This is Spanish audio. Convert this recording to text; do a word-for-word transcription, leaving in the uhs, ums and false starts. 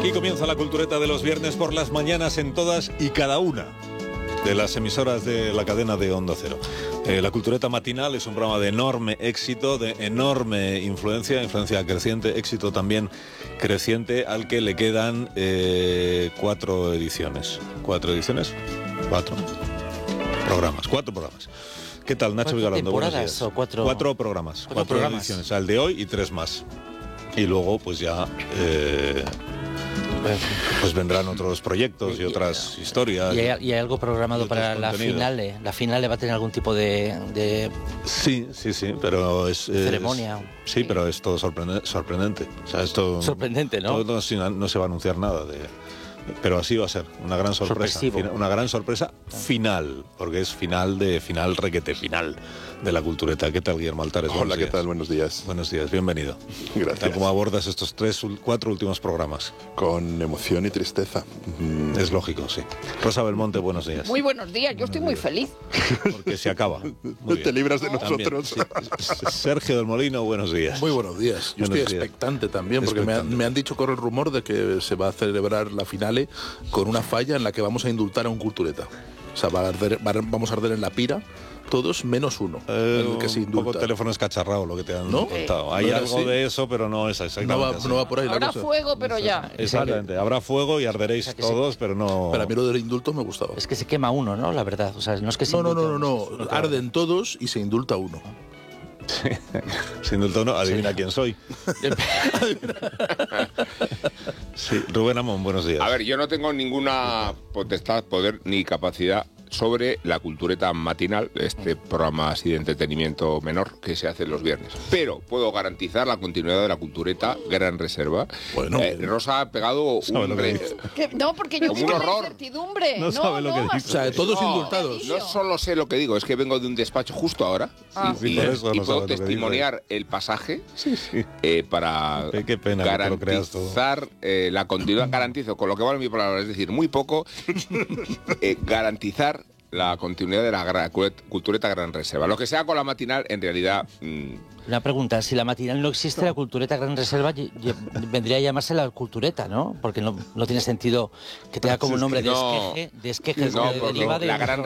Aquí comienza la cultureta de los viernes por las mañanas en todas y cada una de las emisoras de la cadena de Onda Cero. Eh, la cultureta matinal es un programa de enorme éxito, de enorme influencia, influencia creciente, éxito también creciente, al que le quedan eh, cuatro ediciones. ¿Cuatro ediciones? Cuatro programas, cuatro programas. ¿Qué tal, Nacho Vigalondo? Buenos días. ¿O cuatro... cuatro programas, cuatro, cuatro programas. ediciones, al de hoy y tres más. Y luego, pues ya... Eh, pues vendrán otros proyectos y otras historias. ¿Y hay, y hay algo programado para la finale? ¿La finale va a tener algún tipo de...? de... Sí, sí, sí, pero es... es ceremonia. Sí, sí, pero es todo sorprendente. sorprendente. O sea, esto... Sorprendente, ¿no? Todo, no, no se va a anunciar nada de... Pero así va a ser, una gran sorpresa. Sorpresivo. Una gran sorpresa final, porque es final de final, requete final de la cultureta. ¿Qué tal, Guillermo Altares? Hola, ¿qué tal? Buenos días. Buenos días, bienvenido. Gracias. Tal como abordas estos tres, cuatro últimos programas. Con emoción y tristeza. Mm. Es lógico, sí. Rosa Belmonte, buenos días. Muy buenos días, yo estoy muy feliz. Porque se acaba. No te libras de nosotros. Sí. Sergio del Molino, buenos días. Muy buenos días. Yo buenos estoy días. expectante también, porque expectante. Me, han, me han dicho, corre el rumor de que se va a celebrar la finale con una falla en la que vamos a indultar a un cultureta. O sea, va a arder, va a, vamos a arder en la pira todos menos uno. Eh, el que se un poco indulta. teléfono escacharrado lo que te han ¿No? contado. Hay ¿No era algo así? de eso, pero no es exactamente No va, así. no va por ahí la Habrá cosa. fuego, pero ya. Exactamente, habrá fuego y arderéis O sea, que todos, se- pero no... Pero a mí lo del indulto me gustaba. Es que se quema uno, ¿no? La verdad. O sea, no es que se No, no, no, indulta no, uno. no. Arden todos y se indulta uno. Sin indulto no, adivina Sí. quién soy. Sí, Rubén Amón, buenos días. A ver, yo no tengo ninguna potestad, poder ni capacidad sobre la cultureta matinal, este programa así de entretenimiento menor que se hace los viernes. Pero puedo garantizar la continuidad de la cultureta Gran Reserva. Bueno. Eh, Rosa ha pegado ¿Sabe un lo que re- dice? Que- no, porque yo Como vivo un en la horror. incertidumbre. No sabe lo que dice. así O sea, todos no. indultados. No solo sé lo que digo, es que vengo de un despacho justo ahora Ah. y, Sí, por eso y no puedo sabes lo que testimoniar el pasaje Sí, sí. eh, para Qué- qué pena que te lo creas todo. garantizar eh, la continuidad, garantizo, con lo que vale mi palabra, es decir, muy poco, eh, garantizar la continuidad de la gra- cultureta Gran Reserva. Lo que sea con la matinal, en realidad... mmm, Una pregunta, si la matinal no existe, la cultureta Gran Reserva y- y- vendría a llamarse la cultureta, ¿no? Porque no, no tiene sentido que tenga como nombre de No. esqueje, de esqueje No, que porque deriva de... la Gran